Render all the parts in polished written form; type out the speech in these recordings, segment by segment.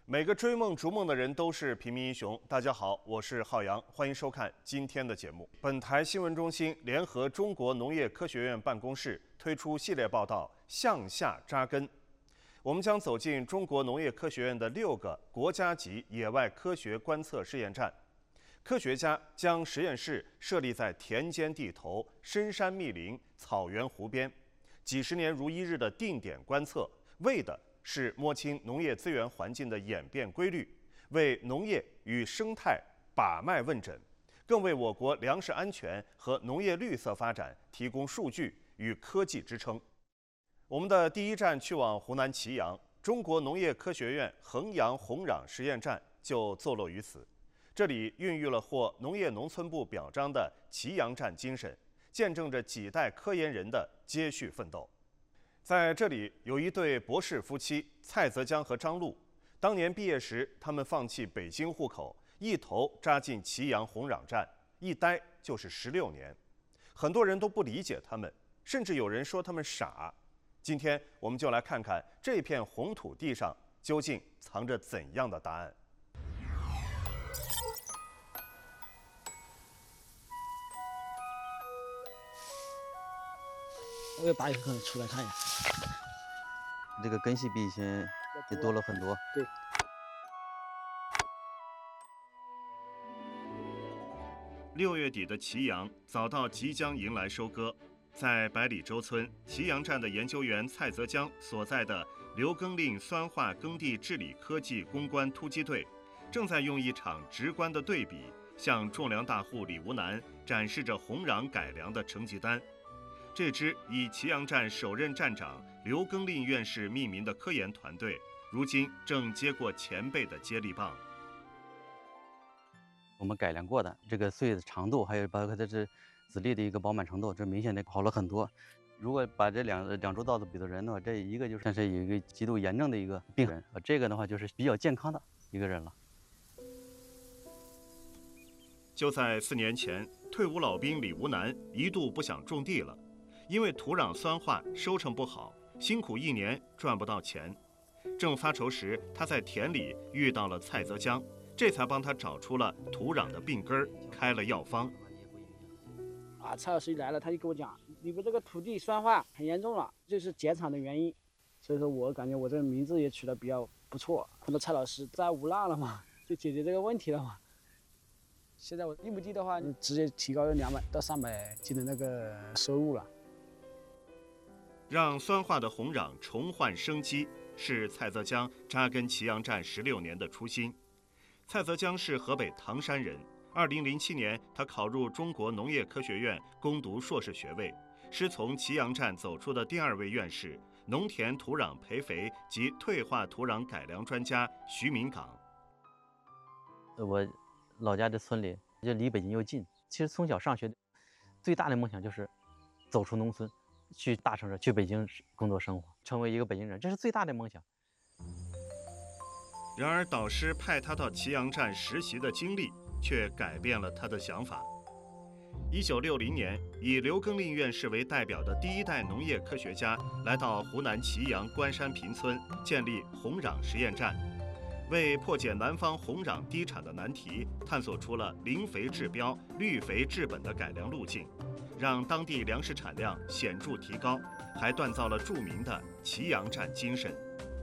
每个追梦逐梦的人都是平民英雄。大家好，我是浩洋，欢迎收看今天的节目。本台新闻中心联合中国农业科学院办公室推出系列报道《向下扎根》，我们将走进中国农业科学院的6个国家级野外科学观测试验站。科学家将实验室设立在田间地头、深山密林、草原湖边，几十年如一日的定点观测，为的是摸清农业资源环境的演变规律，为农业与生态把脉问诊，更为我国粮食安全和农业绿色发展提供数据与科技支撑。我们的第一站去往湖南祁阳，中国农业科学院衡阳红壤实验站就坐落于此。这里孕育了获农业农村部表彰的祁阳站精神，见证着几代科研人的接续奋斗。在这里有一对博士夫妻蔡泽江和张璐，当年毕业时，他们放弃北京户口，一头扎进祁阳红壤站，一待就是16年。很多人都不理解他们，甚至有人说他们傻。今天我们就来看看这片红土地上究竟藏着怎样的答案。 我也拔一颗出来看一下， 这个根系比以前也多了很多。 对。 6月底的祁阳早到即将迎来收割，在百里洲村祁阳站的研究员蔡泽江所在的刘耕令酸化耕地治理科技攻关突击队，正在用一场直观的对比，向种粮大户李吴南展示着红壤改良的成绩单。这支以祁阳站首任站长刘耕令院士命名的科研团队，如今正接过前辈的接力棒。 我们改良过的这个穗的长度，还有包括它这籽粒的一个饱满程度，这明显的好了很多。如果把这两株稻子比作人的话，这一个就是像是有一个极度炎症的一个病人，这个的话就是比较健康的一个人了。 就在4年前，退伍老兵李吴南一度不想种地了。因为土壤酸化，收成不好，辛苦1年赚不到钱。正发愁时，他在田里遇到了蔡泽江，这才帮他找出了土壤的病根，开了药方。 蔡老师一来了，他就跟我讲，你们这个土地酸化很严重了，这是减产的原因。所以说我感觉我这个名字也取得比较不错。看到蔡老师在无浪了嘛，就解决这个问题了嘛。现在我1亩地的话，直接提高了200到300斤的那个收入了。 让酸化的红壤重焕生机，是蔡泽江扎根祁阳站16年的初心。蔡泽江是河北唐山人，2007年他考入中国农业科学院攻读硕士学位，师从祁阳站走出的第2位院士、农田土壤培肥及退化土壤改良专家徐明岗。 我老家的村里就离北京又近，其实从小上学最大的梦想就是走出农村，去大城市，去北京工作生活，成为一个北京人，这是最大的梦想。 然而，导师派他到祁阳站实习的经历，却改变了他的想法。1960年，以刘耕令院士为代表的第1代农业科学家来到湖南祁阳关山坪村，建立红壤实验站，为破解南方红壤低产的难题，探索出了零肥治标、绿肥治本的改良路径，让当地粮食产量显著提高，还锻造了著名的祁阳站精神。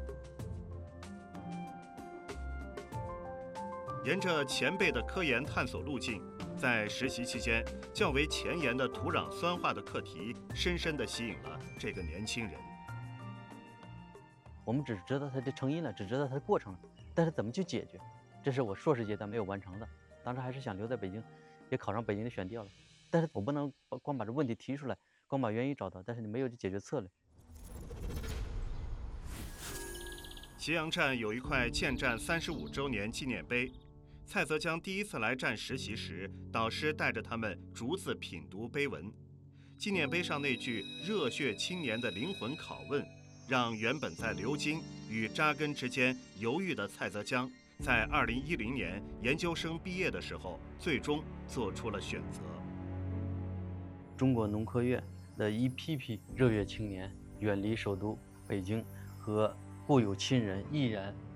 沿着前辈的科研探索路径，在实习期间，较为前沿的土壤酸化的课题，深深地吸引了这个年轻人。 我们只知道它的成因了，只知道它的过程了，但是怎么去解决，这是我硕士阶段没有完成的。当时还是想留在北京，也考上北京的选调了，但是我不能光把这问题提出来，光把原因找到，但是你没有解决策略。 祁阳站有一块建站35周年纪念碑。蔡泽江第一次来站实习时，导师带着他们逐字品读碑文。纪念碑上那句“热血青年的灵魂拷问”，让原本在流经与扎根之间犹豫的蔡泽江，在2010年研究生毕业的时候，最终做出了选择。 中国农科院的一批批热血青年远离首都北京和故有亲人，毅然